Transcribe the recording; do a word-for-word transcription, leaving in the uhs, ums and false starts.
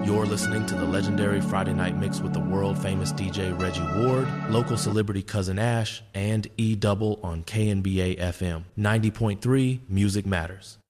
You're listening to the legendary Friday Night Mix with the world-famous D J Reggie Ward, local celebrity Cousin Ash, and E-Double on K N B A F M. ninety point three Music Matters.